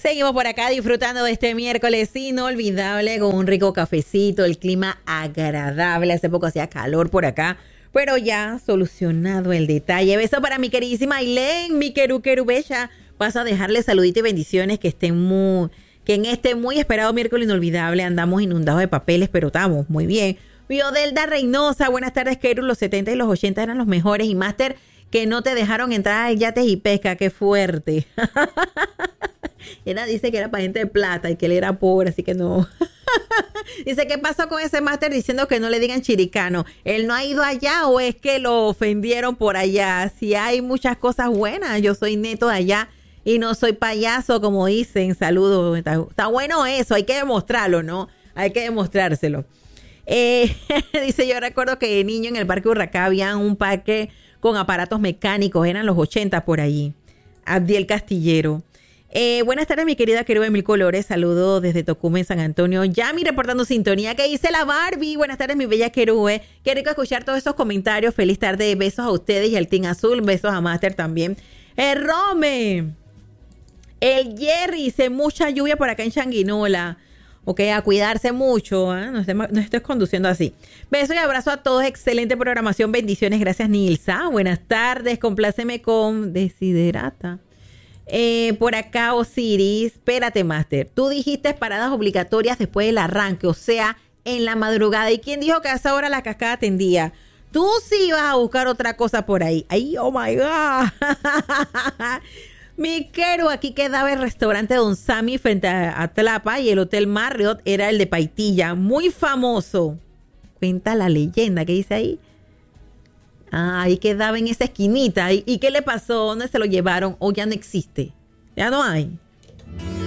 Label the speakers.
Speaker 1: Seguimos por acá disfrutando de este miércoles inolvidable con un rico cafecito, el clima agradable. Hace poco hacía calor por acá, pero ya solucionado el detalle. Beso para mi queridísima Ailén, mi queru bella. Paso a dejarle saluditos y bendiciones, que en este muy esperado miércoles inolvidable andamos inundados de papeles, pero estamos muy bien. Biodelda Reynosa, buenas tardes, queru. Los 70 y los 80 eran los mejores. Y Máster, que no te dejaron entrar al Yates y Pesca, qué fuerte. Dice que era para gente de plata y que él era pobre, así que no. Dice, ¿qué pasó con ese máster diciendo que no le digan chiricano? ¿Él no ha ido allá o es que lo ofendieron por allá? Si hay muchas cosas buenas, yo soy neto de allá y no soy payaso, como dicen. Saludos. Está bueno eso, hay que demostrarlo, ¿no? Hay que demostrárselo. Dice, yo recuerdo que de niño en el Parque Urracá había un parque con aparatos mecánicos, eran los 80 por allí. Abdiel Castillero. Buenas tardes, mi querida Querube Mil Colores. Saludos desde Tocumen, San Antonio. Yami reportando sintonía. ¿Qué dice la Barbie? Buenas tardes, mi bella Querube. Qué rico escuchar todos esos comentarios. Feliz tarde. Besos a ustedes y al Team Azul. Besos a Master también. Rome. El Jerry. Dice mucha lluvia por acá en Changuinola. Ok, a cuidarse mucho. No estoy conduciendo así. Besos y abrazo a todos. Excelente programación. Bendiciones. Gracias, Nilsa. Buenas tardes. Compláceme con Desiderata. Por acá, Osiris. Espérate, Master. Tú dijiste paradas obligatorias después del arranque, o sea, en la madrugada. ¿Y quién dijo que a esa hora la cascada atendía? Tú sí ibas a buscar otra cosa por ahí. ¡Ay, oh my God! Mi quero, aquí quedaba el restaurante Don Sammy frente a Tlapa y el Hotel Marriott era el de Paitilla, muy famoso. Cuenta la leyenda, ¿qué dice ahí? Ahí quedaba en esa esquinita. ¿Y qué le pasó? ¿Dónde se lo llevaron? ¿O ya no existe? Ya no hay.